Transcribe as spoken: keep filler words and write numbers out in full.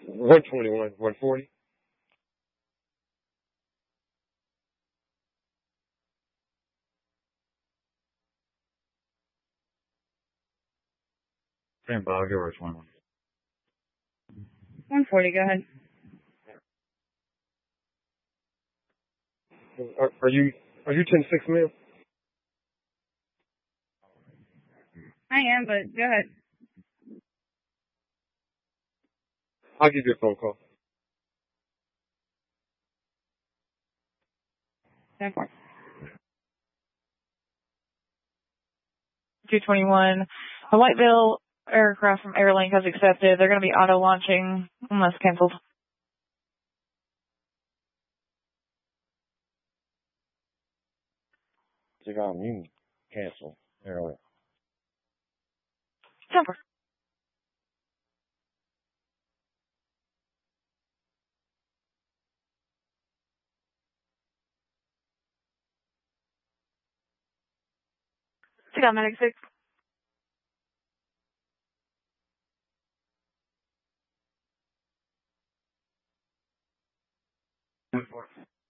one twenty-one, one forty. Stand by, I'll give her a twenty-one. one forty, go ahead. Are, are you are you ten six, ma'am? I am, but go ahead. I'll give you a phone call. ten four. two twenty-one. The Whiteville aircraft from Airlink has accepted. They're going to be auto launching unless canceled. They got me cancel earlier. ten four. Take out Medic six. ten four.